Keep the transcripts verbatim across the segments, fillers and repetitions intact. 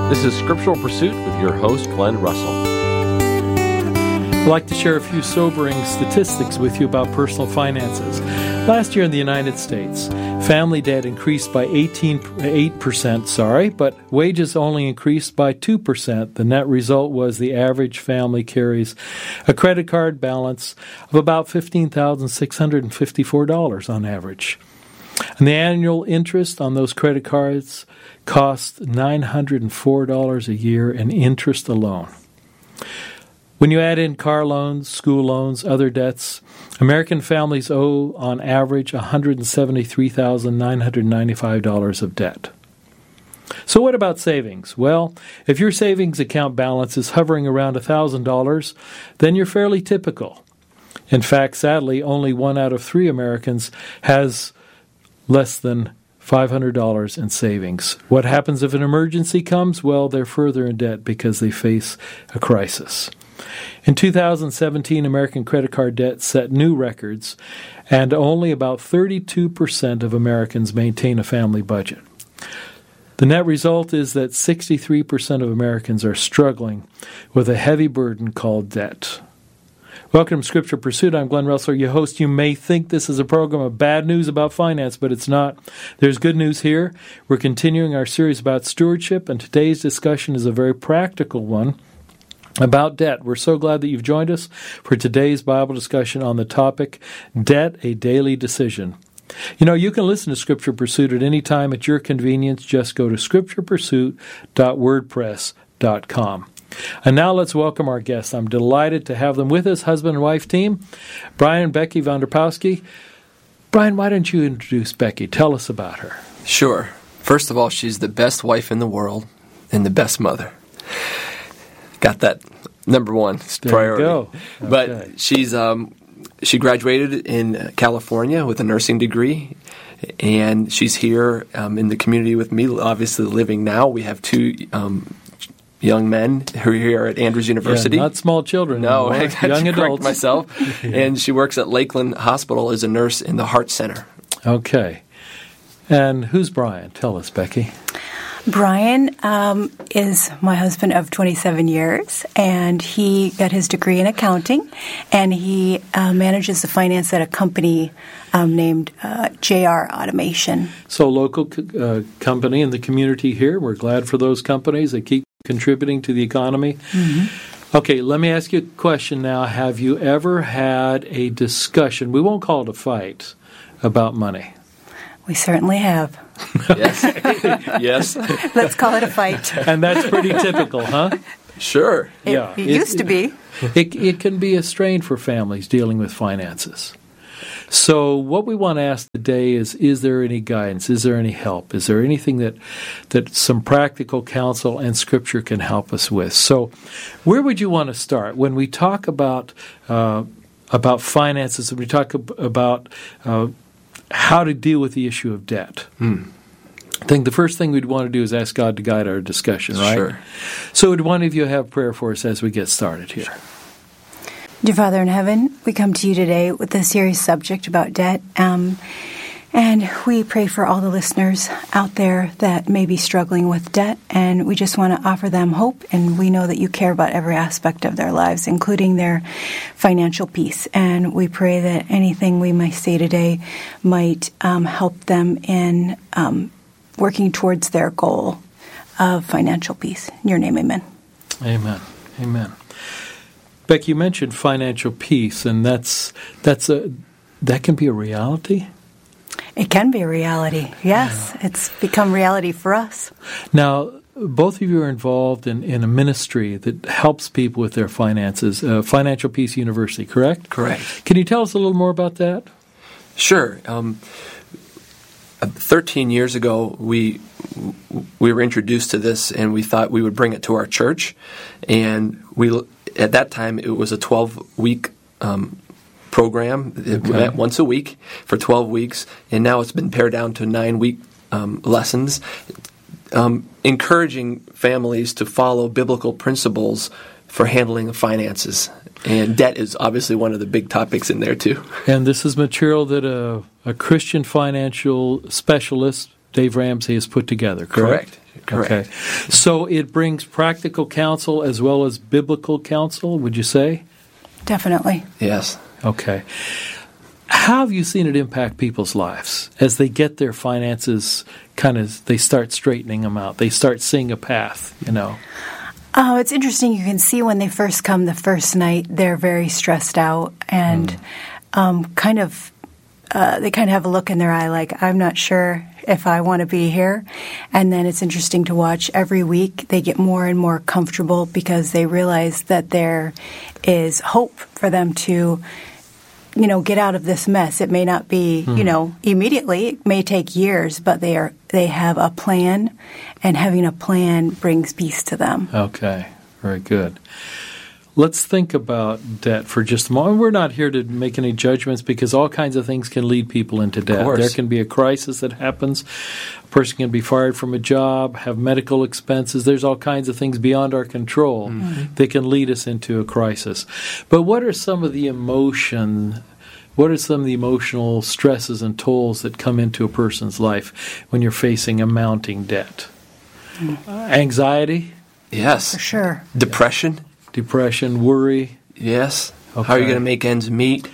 This is Scriptural Pursuit with your host, Glenn Russell. I'd like to share a few sobering statistics with you about personal finances. Last year in the United States, family debt increased by eighteen, eight percent, sorry, but wages only increased by two percent. The net result was the average family carries a credit card balance of about fifteen thousand six hundred fifty-four dollars on average. And the annual interest on those credit cards costs nine hundred four dollars a year in interest alone. When you add in car loans, school loans, other debts, American families owe, on average, one hundred seventy-three thousand nine hundred ninety-five dollars of debt. So what about savings? Well, if your savings account balance is hovering around one thousand dollars, then you're fairly typical. In fact, sadly, only one out of three Americans has less than five hundred dollars in savings. What happens if an emergency comes? Well, they're further in debt because they face a crisis. In two thousand seventeen, American credit card debt set new records, and only about thirty-two percent of Americans maintain a family budget. The net result is that sixty-three percent of Americans are struggling with a heavy burden called debt. Welcome to Scripture Pursuit. I'm Glenn Russell, your host. You may think this is a program of bad news about finance, but it's not. There's good news here. We're continuing our series about stewardship, and today's discussion is a very practical one about debt. We're so glad that you've joined us for today's Bible discussion on the topic, Debt, a Daily Decision. You know, you can listen to Scripture Pursuit at any time at your convenience. Just go to scripture pursuit dot wordpress dot com. And now let's welcome our guests. I'm delighted to have them with us, husband and wife team, Brian and Becky Vanderpowski. Brian, why don't you introduce Becky? Tell us about her. Sure. First of all, she's the best wife in the world and the best mother. Got that number one priority. There you go. But Okay. she's um, she graduated in California with a nursing degree, and she's here um, in the community with me, obviously living now. We have two um, young men who are here at Andrews University. Yeah, not small children No, anymore. I got Young to correct adults. myself. Yeah. And she works at Lakeland Hospital as a nurse in the Heart Center. Okay. And who's Brian? Tell us, Becky. Brian um, is my husband of twenty-seven years, and he got his degree in accounting, and he uh, manages the finance at a company um, named uh, J R Automation. So local uh, company in the community here. We're glad for those companies. They keep contributing to the economy. Mm-hmm. Okay, let me ask you a question now. Have you ever had a discussion, we won't call it a fight, about money? We certainly have. Yes. Yes. Let's call it a fight. And that's pretty typical, huh? Sure. It, Yeah. it used to be. It, it can be a strain for families dealing with finances. So what we want to ask today is, is there any guidance? Is there any help? Is there anything that, that some practical counsel and Scripture can help us with? So where would you want to start? When we talk about uh, about finances, when we talk ab- about uh, how to deal with the issue of debt, Hmm. I think the first thing we'd want to do is ask God to guide our discussion, right? Sure. So would one of you have prayer for us as we get started here? Dear Father in heaven, we come to you today with a serious subject about debt. Um, and we pray for all the listeners out there that may be struggling with debt. And we just want to offer them hope. And we know that you care about every aspect of their lives, including their financial peace. And we pray that anything we might say today might um, help them in um, working towards their goal of financial peace. In your name, amen. Amen. Amen. Becky, you mentioned financial peace, and that's that's a that can be a reality. It can be a reality. Yes, yeah. It's become reality for us. Now, both of you are involved in, in a ministry that helps people with their finances, uh, Financial Peace University, correct? Correct. Can you tell us a little more about that? Sure. Um, Thirteen years ago, we we were introduced to this, and we thought we would bring it to our church. And we at that time it was a twelve-week um, program. It Okay. met once a week for twelve weeks, and now it's been pared down to nine-week um, lessons, um, encouraging families to follow biblical principles for handling finances. And debt is obviously one of the big topics in there, too. And this is material that a, a Christian financial specialist, Dave Ramsey, has put together, correct? Correct. Correct. Okay. So it brings practical counsel as well as biblical counsel, would you say? Definitely. Yes. Okay. How have you seen it impact people's lives as they get their finances kind of, they start straightening them out, they start seeing a path, you know? Oh, it's interesting. You can see when they first come the first night, they're very stressed out and mm. um, kind of, uh, they kind of have a look in their eye like, I'm not sure if I want to be here. And then it's interesting to watch every week. They get more and more comfortable because they realize that there is hope for them to, you know, get out of this mess. It may not be, mm. you know, immediately. It may take years, but they are they have a plan, and having a plan brings peace to them. Okay, very good. Let's think about debt for just a moment. We're not here to make any judgments because all kinds of things can lead people into debt. There can be a crisis that happens. A person can be fired from a job, have medical expenses. There's all kinds of things beyond our control mm-hmm. that can lead us into a crisis. But what are some of the emotion, what are some of the emotional stresses and tolls that come into a person's life when you're facing a mounting debt? Mm-hmm. Uh, anxiety? Yes. For sure. Depression? Depression, worry. Yes. Okay. How are you going to make ends meet?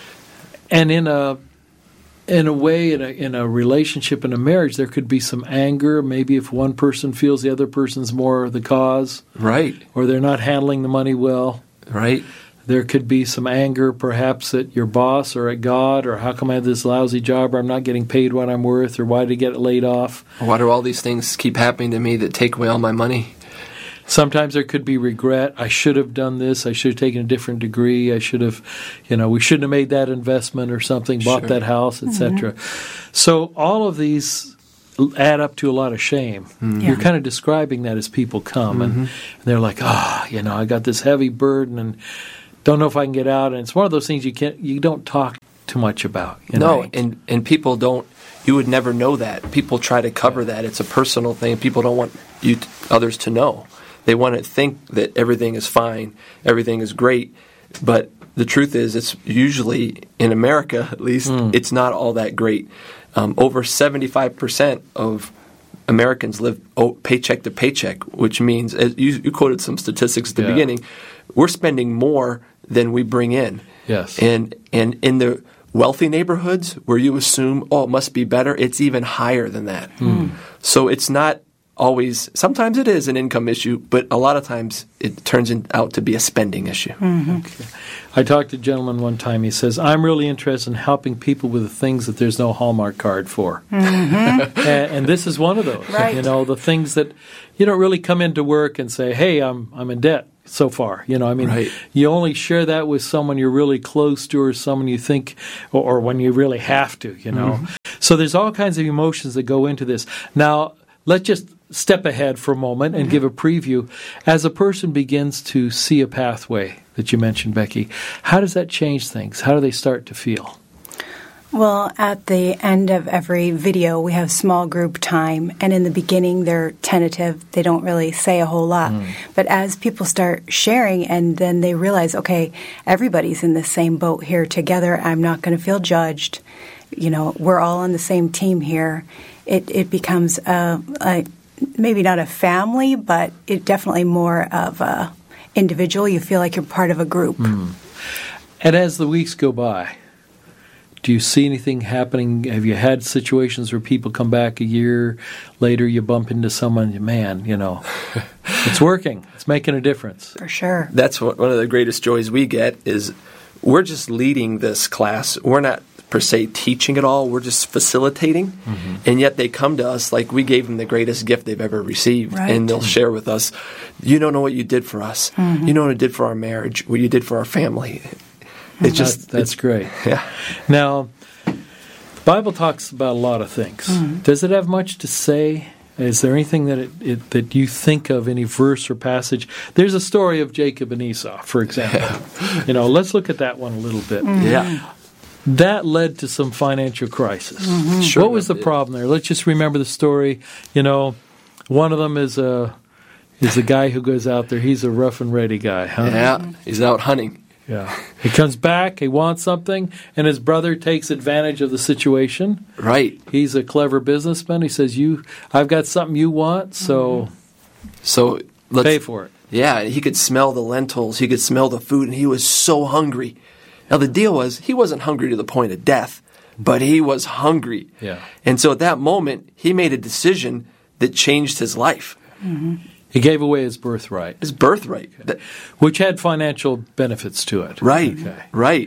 And in a in a way, in a in a relationship, in a marriage, there could be some anger. Maybe if one person feels the other person's more the cause, right, or they're not handling the money well, right. There could be some anger, perhaps at your boss or at God, or how come I have this lousy job, or I'm not getting paid what I'm worth, or why did I get laid off? Why do all these things keep happening to me that take away all my money? Sometimes there could be regret. I should have done this. I should have taken a different degree. I should have, you know, we shouldn't have made that investment or something, bought sure. that house, et cetera. Mm-hmm. So all of these add up to a lot of shame. Mm-hmm. You're kind of describing that as people come, mm-hmm. and they're like, ah, oh, you know, I got this heavy burden and don't know if I can get out. And it's one of those things you can't, you don't talk too much about. You no, know? and, and people don't, you would never know that. People try to cover that. It's a personal thing. People don't want you to, others to know. They want to think that everything is fine, everything is great, but the truth is it's usually, in America at least, mm. it's not all that great. Um, over seventy-five percent of Americans live oh, paycheck to paycheck, which means, as you, you quoted some statistics at the yeah. beginning, we're spending more than we bring in. Yes. And, and in the wealthy neighborhoods where you assume, oh, it must be better, it's even higher than that. Mm. So it's not always, sometimes it is an income issue, but a lot of times it turns in, out to be a spending issue. Mm-hmm. Okay. I talked to a gentleman one time. He says, I'm really interested in helping people with the things that there's no Hallmark card for. Mm-hmm. and, and this is one of those. Right. You know, the things that you don't really come into work and say, hey, I'm I'm in debt so far. You know, I mean, right. you only share that with someone you're really close to or someone you think, or, or when you really have to, you know. Mm-hmm. So there's all kinds of emotions that go into this. Now, let's just step ahead for a moment and mm-hmm. give a preview. As a person begins to see a pathway that you mentioned, Becky, how does that change things? How do they start to feel? Well, at the end of every video, we have small group time. And in the beginning, they're tentative. They don't really say a whole lot. Mm. But as people start sharing and then they realize, okay, everybody's in the same boat here together. I'm not going to feel judged. You know, we're all on the same team here. It, it becomes a, a maybe not a family, but it definitely more of a individual. You feel like you're part of a group. Mm. And as the weeks go by, do you see anything happening? Have you had situations where people come back a year later, you bump into someone, man, you know, it's working. It's making a difference. For sure. That's what, one of the greatest joys we get is we're just leading this class. We're not per se teaching it all. We're just facilitating. Mm-hmm. And yet they come to us like we gave them the greatest gift they've ever received. Right. And they'll share with us, you don't know what you did for us. Mm-hmm. You know what you did for our marriage, what you did for our family. It's just that's, that's it's, great. Yeah. Now, the Bible talks about a lot of things. Mm-hmm. Does it have much to say? Is there anything that it, it, that you think of, any verse or passage? There's a story of Jacob and Esau, for example. Yeah. You know, let's look at that one a little bit. Mm-hmm. Yeah. That led to some financial crisis. Mm-hmm. Sure what was the problem there? Let's just remember the story. You know, one of them is a is a guy who goes out there. He's a rough and ready guy, huh? Yeah, he's out hunting. Yeah. He comes back, he wants something, and his brother takes advantage of the situation. Right. He's a clever businessman. He says, "You, I've got something you want, so So let's pay for it." Yeah, he could smell the lentils, he could smell the food, and he was so hungry. Now the deal was, he wasn't hungry to the point of death, but he was hungry. Yeah. And so at that moment, he made a decision that changed his life. Mm-hmm. He gave away his birthright, His birthright. That- which had financial benefits to it. right, Okay. right.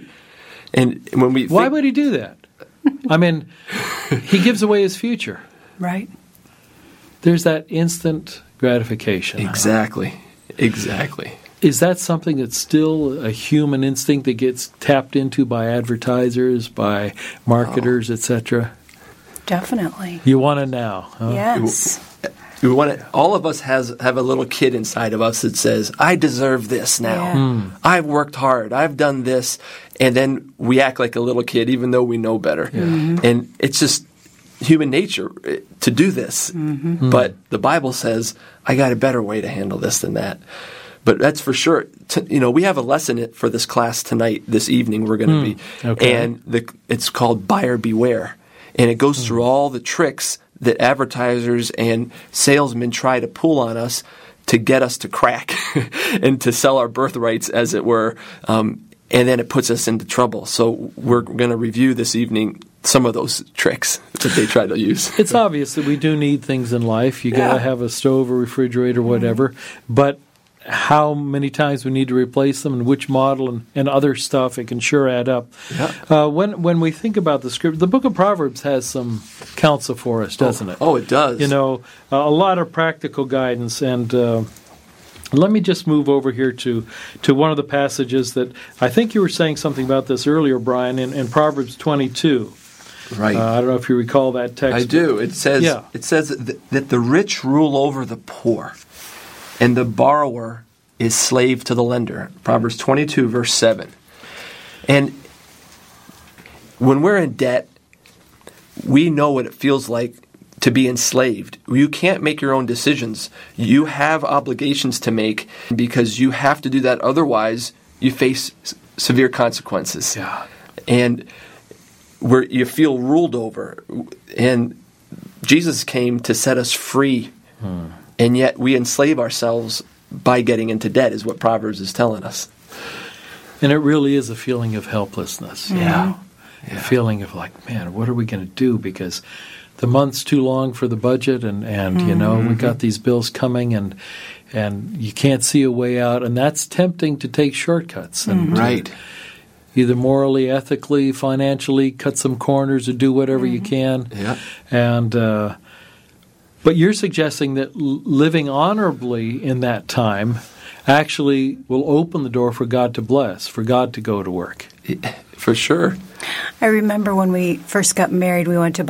And when we Why think- would he do that? I mean, he gives away his future. Right. There's that instant gratification. Exactly, exactly. Is that something that's still a human instinct that gets tapped into by advertisers, by marketers, et cetera? Definitely. You want it now. Huh? Yes. We want to, all of us has have a little kid inside of us that says, "I deserve this now. Yeah. Mm. I've worked hard. I've done this," and then we act like a little kid, even though we know better. Mm-hmm. And it's just human nature eh, to do this. Mm-hmm. But the Bible says, "I got a better way to handle this than that." But that's for sure. T- you know, we have a lesson for this class tonight, this evening. We're going to Mm, be, okay. and the, it's called "Buyer Beware," and it goes through all the tricks that advertisers and salesmen try to pull on us to get us to crack and to sell our birthrights, as it were, um, and then it puts us into trouble. So we're going to review this evening some of those tricks that they try to use. It's obvious that we do need things in life. You got Yeah. to have a stove, a refrigerator, whatever. But how many times we need to replace them and which model and, and other stuff, it can sure add up. Yeah. Uh, when when we think about the script, the book of Proverbs has some counsel for us, doesn't oh, it? Oh, it does. You know, uh, a lot of practical guidance. And uh, let me just move over here to, to one of the passages that I think you were saying something about this earlier, Brian, in, in Proverbs twenty-two. Right. Uh, I don't know if you recall that text. I do. It says Yeah. it says that, that the rich rule over the poor, and the borrower is slave to the lender. Proverbs twenty-two, verse seven. And when we're in debt, we know what it feels like to be enslaved. You can't make your own decisions. You have obligations to make because you have to do that. Otherwise, you face s- severe consequences. Yeah. And where you feel ruled over. And Jesus came to set us free. Hmm. And yet we enslave ourselves by getting into debt, is what Proverbs is telling us. And it really is a feeling of helplessness. Yeah. A feeling of like, man, what are we going to do? Because the month's too long for the budget, and, and you know, we got these bills coming, and and you can't see a way out. And that's tempting to take shortcuts. And to Right. either morally, ethically, financially, cut some corners or do whatever you can. Yeah. And uh, but you're suggesting that l- living honorably in that time actually will open the door for God to bless, for God to go to work. For sure. I remember when we first got married, we went to